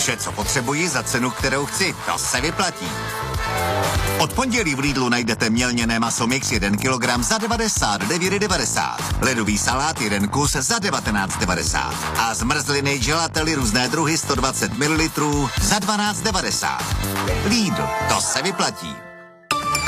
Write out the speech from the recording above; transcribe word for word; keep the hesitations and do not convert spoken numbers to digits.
Vše, co potřebuji za cenu, kterou chci. To se vyplatí. Od pondělí v Lidlu najdete mělněné maso mix jeden kilogram za devadesát devět devadesát. Ledový salát jeden kus za devatenáct devadesát. A zmrzliny gelately různé druhy sto dvacet mililitrů za dvanáct devadesát. Lidl, to se vyplatí.